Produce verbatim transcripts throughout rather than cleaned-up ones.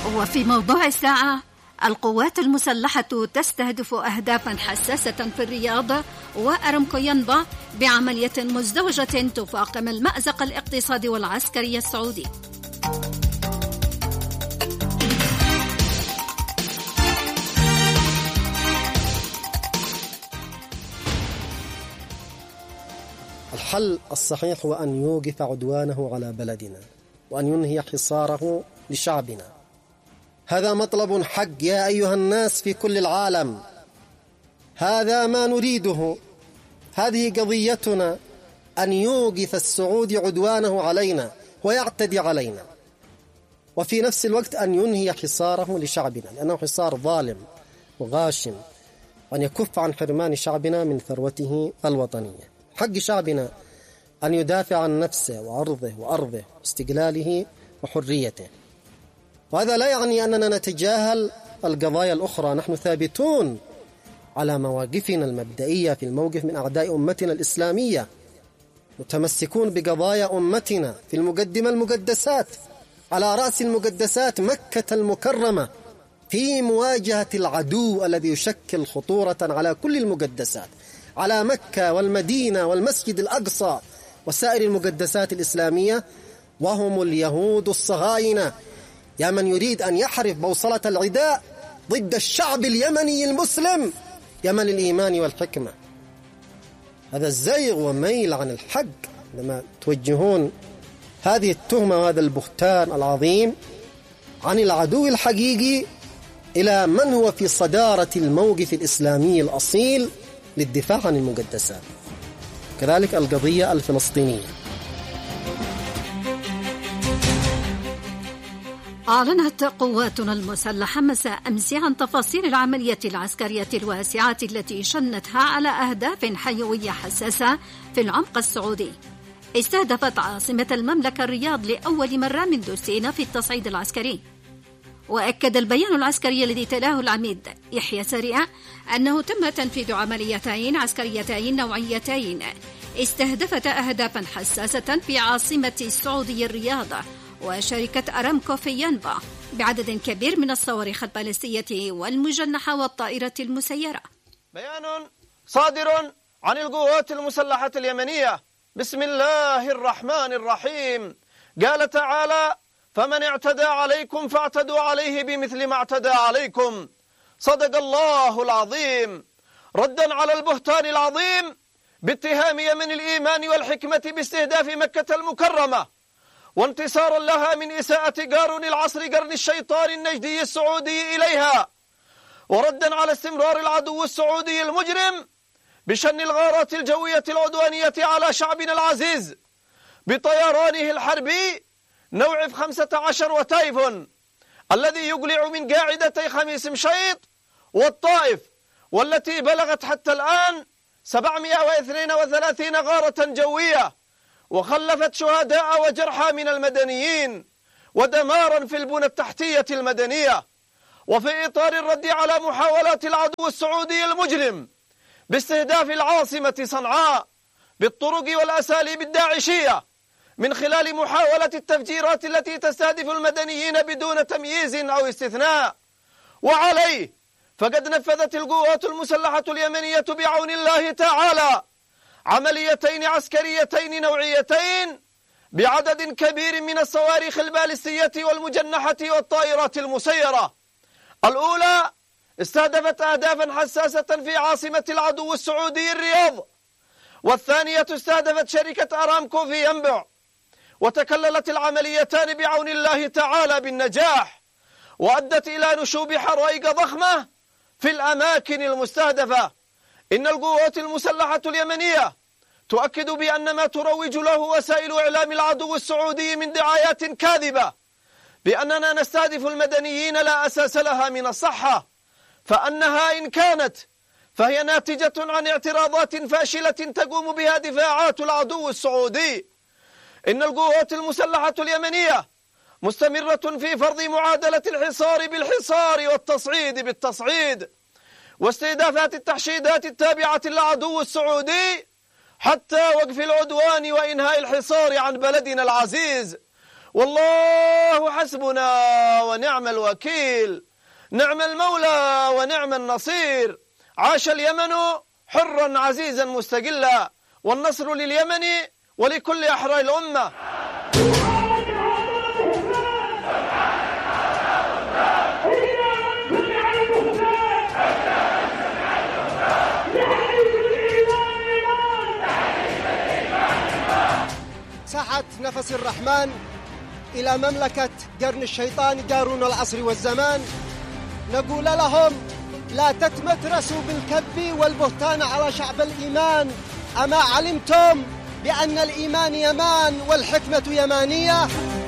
وفي موضوع الساعة: القوات المسلحة تستهدف أهدافا حساسة في الرياض وأرامكو ينبع بعملية مزدوجة تفاقم المأزق الاقتصادي والعسكري السعودي. الحل الصحيح هو أن يوقف عدوانه على بلدنا وأن ينهي حصاره لشعبنا. هذا مطلب حق يا أيها الناس في كل العالم، هذا ما نريده، هذه قضيتنا، أن يوقف السعودي عدوانه علينا ويعتدي علينا، وفي نفس الوقت أن ينهي حصاره لشعبنا، لأنه حصار ظالم وغاشم، وأن يكف عن حرمان شعبنا من ثروته الوطنية. حق شعبنا أن يدافع عن نفسه وعرضه وأرضه واستقلاله وحريته، وهذا لا يعني أننا نتجاهل القضايا الأخرى. نحن ثابتون على مواقفنا المبدئية في الموقف من أعداء أمتنا الإسلامية، متمسكون بقضايا أمتنا في المقدمة المقدسات، على رأس المقدسات مكة المكرمة، في مواجهة العدو الذي يشكل خطورة على كل المقدسات، على مكة والمدينة والمسجد الأقصى وسائر المقدسات الإسلامية، وهم اليهود الصهاينة. يا من يريد أن يحرف بوصلة العداء ضد الشعب اليمني المسلم، يمن الإيمان والحكمة. هذا الزيغ وميل عن الحق لما توجهون هذه التهمة وهذا البهتان العظيم عن العدو الحقيقي إلى من هو في صدارة الموقف الإسلامي الأصيل للدفاع عن المقدسات، كذلك القضية الفلسطينية. أعلنت قواتنا المسلحة مساء أمس عن تفاصيل العملية العسكرية الواسعة التي شنتها على أهداف حيوية حساسة في العمق السعودي، استهدفت عاصمة المملكة الرياض لأول مرة منذ سنة في التصعيد العسكري. وأكد البيان العسكري الذي تلاه العميد يحيى سريع أنه تم تنفيذ عمليتين عسكريتين نوعيتين استهدفتا أهدافا حساسة في عاصمة السعودية الرياض وشركة أرامكو في ينبع بعدد كبير من الصواريخ البالستية والمجنحة والطائرة المسيرة. بيان صادر عن القوات المسلحة اليمنية بسم الله الرحمن الرحيم. قال تعالى: فمن اعتدى عليكم فاعتدوا عليه بمثل ما اعتدى عليكم. صدق الله العظيم، ردا على البهتان العظيم باتهام يمن الإيمان والحكمة باستهداف مكة المكرمة، وانتصارا لها من إساءة قارون العصر قرن الشيطان النجدي السعودي إليها، وردا على استمرار العدو السعودي المجرم بشن الغارات الجوية العدوانية على شعبنا العزيز بطيرانه الحربي نوع إف خمسة عشر وتايفون الذي يقلع من قاعدتي خميس مشيط والطائف، والتي بلغت حتى الآن سبعمائة واثنين وثلاثين غارة جوية، وخلفت شهداء وجرحى من المدنيين ودمارا في البنى التحتية المدنية. وفي إطار الرد على محاولات العدو السعودي المجرم باستهداف العاصمة صنعاء بالطرق والأساليب الداعشية من خلال محاولة التفجيرات التي تستهدف المدنيين بدون تمييز أو استثناء، وعليه فقد نفذت القوات المسلحة اليمنية بعون الله تعالى عمليتين عسكريتين نوعيتين بعدد كبير من الصواريخ البالستية والمجنحة والطائرات المسيرة. الأولى استهدفت أهدافا حساسة في عاصمة العدو السعودي الرياض، والثانية استهدفت شركة أرامكو في ينبع، وتكللت العمليتان بعون الله تعالى بالنجاح، وأدت إلى نشوب حرائق ضخمة في الأماكن المستهدفة. إن القوات المسلحة اليمنية تؤكد بأن ما تروج له وسائل إعلام العدو السعودي من دعايات كاذبة بأننا نستهدف المدنيين لا أساس لها من الصحة، فأنها إن كانت فهي ناتجة عن اعتراضات فاشلة تقوم بها دفاعات العدو السعودي. إن القوات المسلحة اليمنية مستمرة في فرض معادلة الحصار بالحصار والتصعيد بالتصعيد واستهدافات التحشيدات التابعة للعدو السعودي حتى وقف العدوان وإنهاء الحصار عن بلدنا العزيز والله حسبنا ونعم الوكيل، نعم المولى ونعم النصير. عاش اليمن حرا عزيزا مستقلا، والنصر لليمن ولكل أحرار الأمة. ساحت نفس الرحمن إلى مملكة قرن الشيطان قارون العصر والزمان، نقول لهم لا تتمترسوا بالكذب والبهتان على شعب الإيمان. أما علمتم بأن الإيمان يمان والحكمة يمانية؟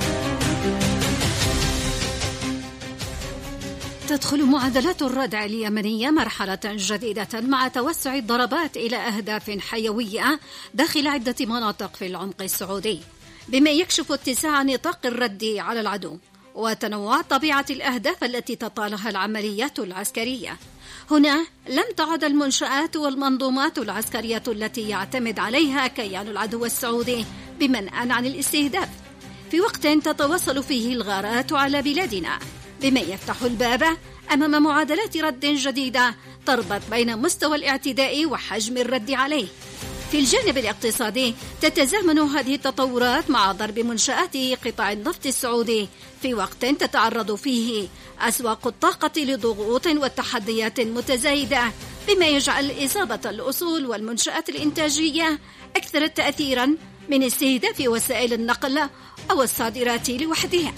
تدخل معادلات الردع اليمنية مرحلة جديدة مع توسع الضربات إلى أهداف حيوية داخل عدة مناطق في العمق السعودي، بما يكشف اتساع نطاق الرد على العدو وتنوع طبيعة الأهداف التي تطالها العمليات العسكرية. هنا لم تعد المنشآت والمنظومات العسكرية التي يعتمد عليها كيان العدو السعودي بمنأى عن الاستهداف، في وقت تتواصل فيه الغارات على بلادنا، بما يفتح الباب أمام معادلات رد جديدة تربط بين مستوى الاعتداء وحجم الرد عليه. في الجانب الاقتصادي تتزامن هذه التطورات مع ضرب منشآت قطاع النفط السعودي في وقت تتعرض فيه أسواق الطاقة لضغوط وتحديات متزايدة، بما يجعل إصابة الأصول والمنشآت الإنتاجية أكثر تأثيرا من استهداف وسائل النقل أو الصادرات لوحدها.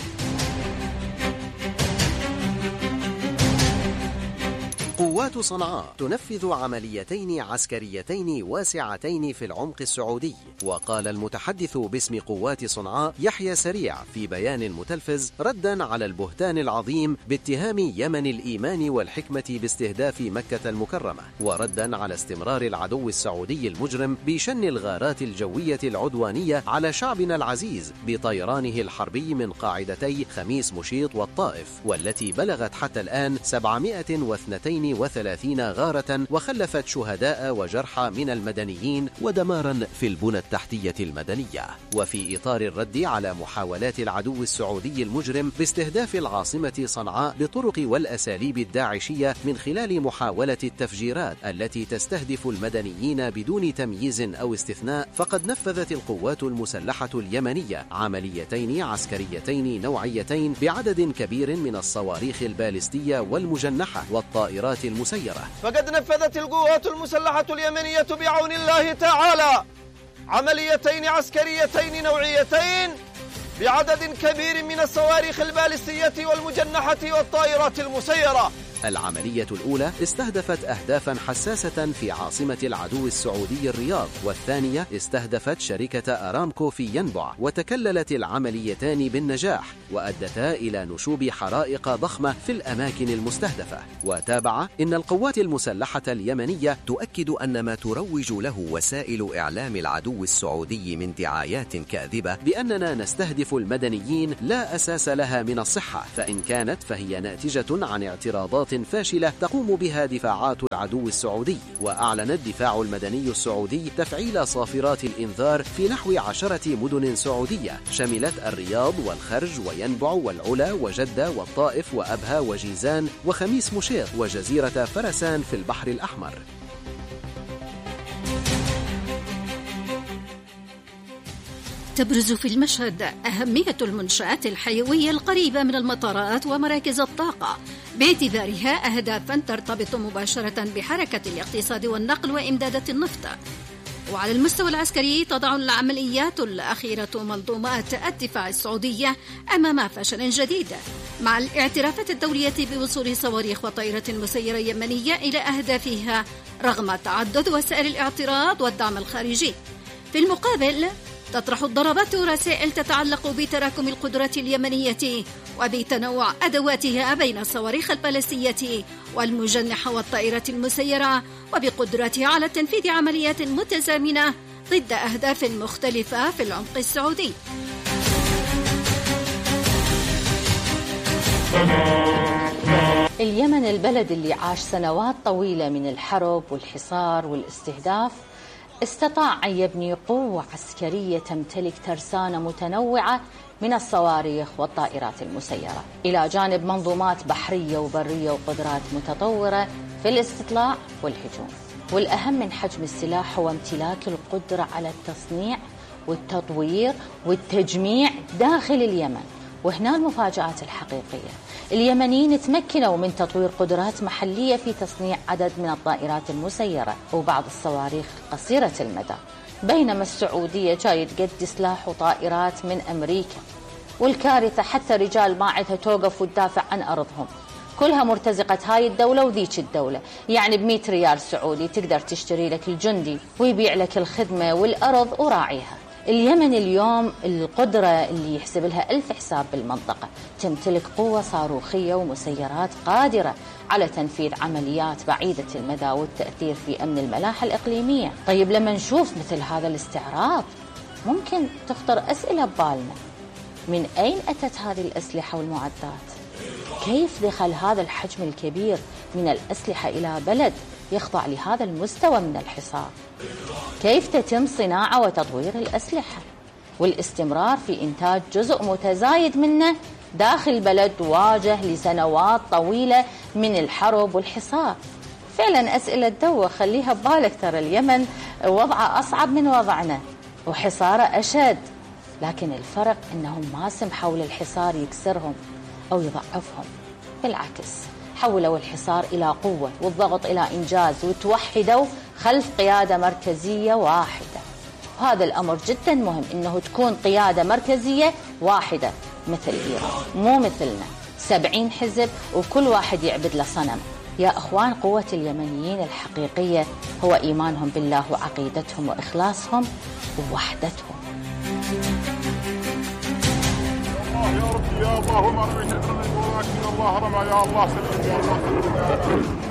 قوات صنعاء تنفذ عمليتين عسكريتين واسعتين في العمق السعودي. وقال المتحدث باسم قوات صنعاء يحيى سريع في بيان متلفز ردا على البهتان العظيم باتهام يمن الإيمان والحكمة باستهداف مكة المكرمة، وردا على استمرار العدو السعودي المجرم بشن الغارات الجوية العدوانية على شعبنا العزيز بطيرانه الحربي من قاعدتي خميس مشيط والطائف، والتي بلغت حتى الآن سبعمائة واثنين وثلاثين غارة وخلفت شهداء وجرحى من المدنيين ودمارا في البنى التحتية المدنية. وفي إطار الرد على محاولات العدو السعودي المجرم باستهداف العاصمة صنعاء بطرق والأساليب الداعشية من خلال محاولة التفجيرات التي تستهدف المدنيين بدون تمييز أو استثناء، فقد نفذت القوات المسلحة اليمنية عمليتين عسكريتين نوعيتين بعدد كبير من الصواريخ البالستية والمجنحة والطائرات المسيرة. فقد نفذت القوات المسلحة اليمنية بعون الله تعالى عمليتين عسكريتين نوعيتين بعدد كبير من الصواريخ البالستية والمجنحة والطائرات المسيرة. العملية الأولى استهدفت أهدافا حساسة في عاصمة العدو السعودي الرياض، والثانية استهدفت شركة أرامكو في ينبع، وتكللت العمليتان بالنجاح وأدتا إلى نشوب حرائق ضخمة في الأماكن المستهدفة. وتابع إن القوات المسلحة اليمنية تؤكد أن ما تروج له وسائل إعلام العدو السعودي من دعايات كاذبة بأننا نستهدف المدنيين لا أساس لها من الصحة، فإن كانت فهي ناتجة عن اعتراضات فاشلة تقوم بها دفاعات العدو السعودي. وأعلن الدفاع المدني السعودي تفعيل صافرات الإنذار في نحو عشرة مدن سعودية شملت الرياض والخرج وينبع والعلا وجدة والطائف وأبها وجيزان وخميس مشيط وجزيرة فرسان في البحر الأحمر. تبرز في المشهد أهمية المنشآت الحيوية القريبة من المطارات ومراكز الطاقة باعتبارها أهدافا ترتبط مباشرة بحركة الاقتصاد والنقل وإمدادات النفط. وعلى المستوى العسكري تضع العمليات الأخيرة منظومات الدفاع السعودية أمام فشل جديد، مع الاعترافات الدولية بوصول صواريخ وطائرة مسيرة يمنية إلى أهدافها رغم تعدد وسائل الاعتراض والدعم الخارجي. في المقابل تطرح الضربات رسائل تتعلق بتراكم القدرات اليمنية وبتنوع أدواتها بين الصواريخ البالستية والمجنحة والطائرة المسيرة، وبقدرتها على تنفيذ عمليات متزامنة ضد أهداف مختلفة في العمق السعودي. اليمن البلد اللي عاش سنوات طويلة من الحرب والحصار والاستهداف استطاع أن يبني قوة عسكرية تمتلك ترسانة متنوعة من الصواريخ والطائرات المسيرة، إلى جانب منظومات بحرية وبرية وقدرات متطورة في الاستطلاع والهجوم. والأهم من حجم السلاح هو امتلاك القدرة على التصنيع والتطوير والتجميع داخل اليمن. وهنا المفاجآت الحقيقية، اليمنيين تمكنوا من تطوير قدرات محلية في تصنيع عدد من الطائرات المسيرة وبعض الصواريخ قصيرة المدى، بينما السعودية جاي تقدي سلاح وطائرات من أمريكا. والكارثة حتى رجال ما عندها توقف وتدافع عن أرضهم، كلها مرتزقة هاي الدولة وذيك الدولة. يعني بمئة ريال سعودي تقدر تشتري لك الجندي ويبيع لك الخدمة والأرض وراعيها. اليمن اليوم القدرة اللي يحسب لها ألف حساب بالمنطقة، تمتلك قوة صاروخية ومسيرات قادرة على تنفيذ عمليات بعيدة المدى والتأثير في أمن الملاحة الإقليمية. طيب لما نشوف مثل هذا الاستعراض ممكن تخطر أسئلة ببالنا، من أين أتت هذه الأسلحة والمعدات؟ كيف دخل هذا الحجم الكبير من الأسلحة إلى بلد يخضع لهذا المستوى من الحصار؟ كيف تتم صناعة وتطوير الأسلحة والاستمرار في إنتاج جزء متزايد منه داخل بلد واجه لسنوات طويلة من الحرب والحصار؟ فعلا أسئلة تدوخ. خليها ببالك ترى اليمن وضعه أصعب من وضعنا وحصاره أشد، لكن الفرق أنهم ما سمحوا للحصار يكسرهم أو يضعفهم، بالعكس حولوا الحصار إلى قوة والضغط إلى إنجاز، وتوحدوا خلف قيادة مركزية واحدة. وهذا الأمر جدا مهم، إنه تكون قيادة مركزية واحدة مثل إيران، مو مثلنا سبعين حزب وكل واحد يعبد له صنم. يا أخوان، قوة اليمنيين الحقيقية هو إيمانهم بالله وعقيدتهم وإخلاصهم ووحدتهم. يا رب يا الله، وما رميت الله رمى، يا الله سلم يا الله.